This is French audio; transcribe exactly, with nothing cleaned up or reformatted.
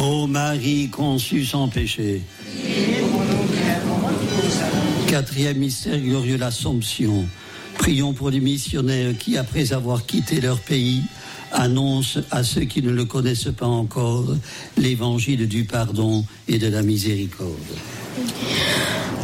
Ô Marie conçue sans péché. Quatrième mystère glorieux, l'Assomption. Prions pour les missionnaires qui, après avoir quitté leur pays, annoncent à ceux qui ne le connaissent pas encore l'évangile du pardon et de la miséricorde.